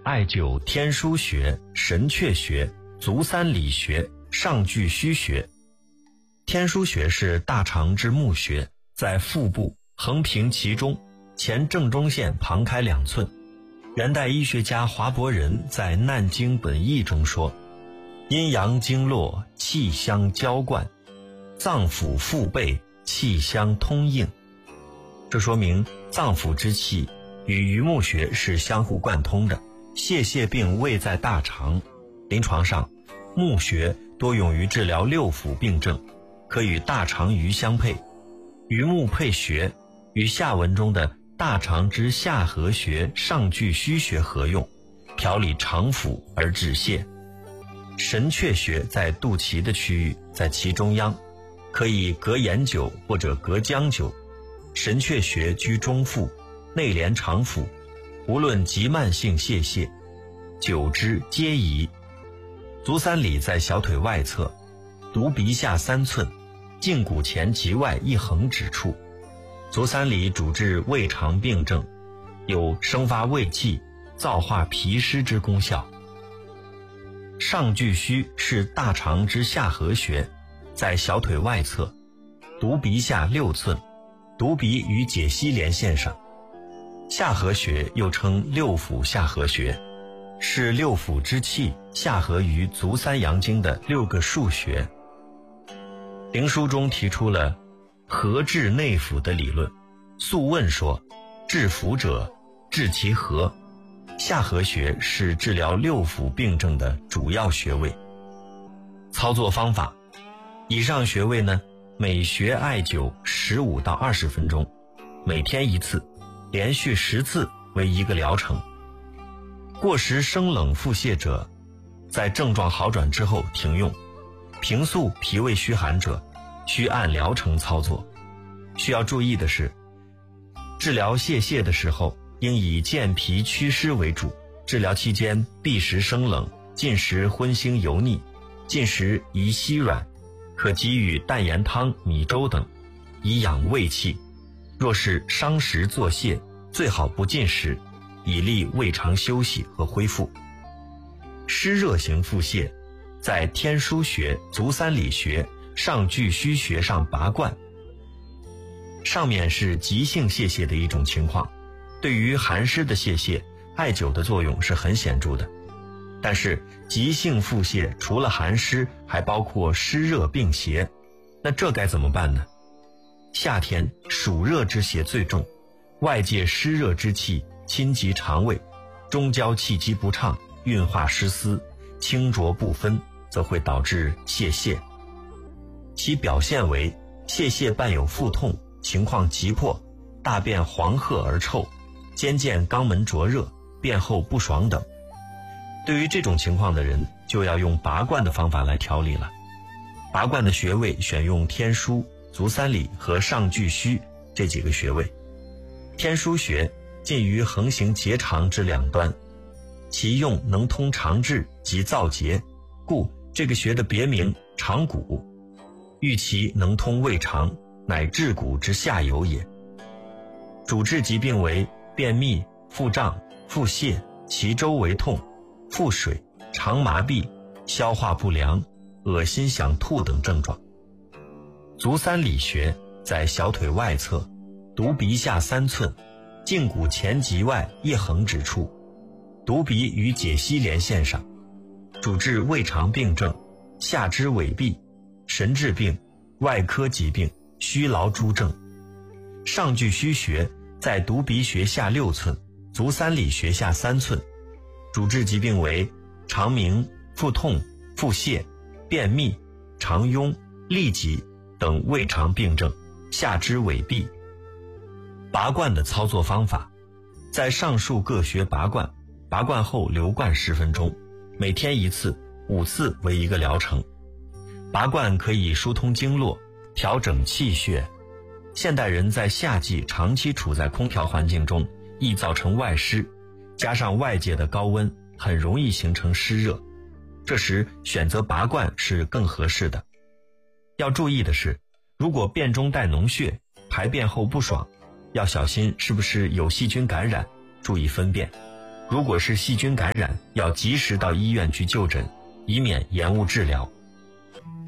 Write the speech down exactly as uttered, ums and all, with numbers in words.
艾灸天枢穴、神阙穴、足三里穴、上巨虚穴。天枢穴是大肠之募穴，在腹部横平其中，前正中线旁开两寸。元代医学家华伯仁在《难经本义》中说：阴阳经络气相交贯，脏腑腹背气相通应。这说明脏腑之气与鱼目穴是相互贯通的。泄泻病位在大肠，临床上目穴多用于治疗六腑病症，可与大肠鱼相配。鱼目配穴与下文中的大肠之下颌穴、上巨虚穴合用，调理肠腑而止泻。神阙穴在肚脐的区域，在其中央，可以隔盐灸或者隔姜灸。神阙穴居中腹，内连肠腑，无论急慢性泄泻，灸之皆宜。足三里在小腿外侧，犊鼻下三寸，胫骨前及外一横指处。足三里主治胃肠病症，有生发胃气、燥化脾湿之功效。上巨虚是大肠之下颌穴，在小腿外侧，犊鼻下六寸，犊鼻与解析连线上。下颌穴又称六腑下颌穴，是六腑之气下合于足三阳经的六个腧穴。灵枢中提出了合治内腑的理论。素问说，治腑者治其合，下颌穴是治疗六腑病症的主要穴位。操作方法，以上穴位呢，每穴艾灸十五到二十分钟，每天一次，连续十次为一个疗程。过食生冷腹泻者，在症状好转之后停用。平素脾胃虚寒者，需按疗程操作。需要注意的是，治疗泄泻的时候，应以健脾祛湿为主。治疗期间避食生冷，禁食荤腥油腻，禁食宜稀软，可给予淡盐汤、米粥等，以养胃气。若是伤食作泻，最好不进食，以利胃肠休息和恢复。湿热型腹泻，在天枢穴、足三里穴、上巨虚穴上拔罐。上面是急性泄泻的一种情况，对于寒湿的泄泻，艾灸的作用是很显著的。但是急性腹泻除了寒湿，还包括湿热并邪，那这该怎么办呢？夏天暑热之邪最重，外界湿热之气侵及肠胃，中焦气机不畅，运化失司，清浊不分，则会导致泄泻。其表现为泄泻伴有腹痛，情况急迫，大便黄褐而臭，兼见肛门灼热，便后不爽等。对于这种情况的人，就要用拔罐的方法来调理了。拔罐的穴位选用天枢、足三里和上巨虚这几个穴位。天枢穴近于横行结肠之两端，其用能通肠志及燥结，故这个穴的别名肠骨。欲其能通胃肠，乃至骨之下游也。主治疾病为便秘、腹胀、腹泻、其周围痛、腹水、肠麻痹、消化不良、恶心想吐等症状。足三里穴在小腿外侧，犊鼻下三寸，胫骨前及外一横指处，犊鼻与解析连线上，主治胃肠病症、下肢痿痹、神志病、外科疾病、虚劳诸症。上巨虚穴在犊鼻穴下六寸，足三里穴下三寸，主治疾病为肠鸣、腹痛、腹泻、便秘、肠痈、痢疾等胃肠病症，下肢痿痹。拔罐的操作方法，在上述各穴拔罐，拔罐后留罐十分钟，每天一次，五次为一个疗程。拔罐可以疏通经络，调整气血。现代人在夏季长期处在空调环境中，易造成外湿，加上外界的高温，很容易形成湿热。这时选择拔罐是更合适的。要注意的是，如果便中带脓血，排便后不爽，要小心是不是有细菌感染，注意分辨。 如果是细菌感染，要及时到医院去就诊，以免延误治疗。